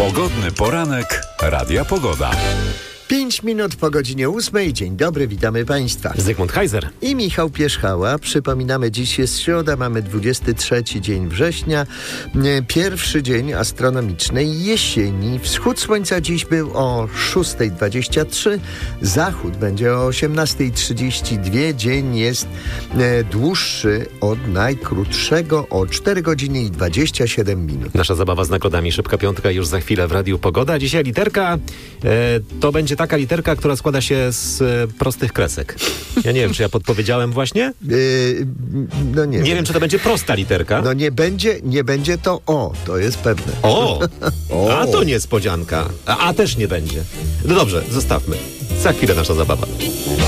Pogodny poranek Radia Pogoda. 5 minut po godzinie 8. Dzień dobry, witamy Państwa. Zygmunt Heiser I Michał Pierzchała. Przypominamy, dziś jest środa, mamy 23 dzień września. Pierwszy dzień astronomicznej jesieni. Wschód słońca dziś był o 6:23. Zachód będzie o 18:32. Dzień jest dłuższy od najkrótszego o 4 godziny i 27 minut. Nasza zabawa z nagrodami. Szybka piątka już za chwilę w Radiu Pogoda. Dzisiaj literka to będzie taka literka, która składa się z prostych kresek. Ja nie wiem, czy ja podpowiedziałem właśnie? No nie wiem, czy to będzie prosta literka. No nie będzie to O, to jest pewne. O! O. A to niespodzianka. A też nie będzie. No dobrze, zostawmy. Za chwilę nasza zabawa.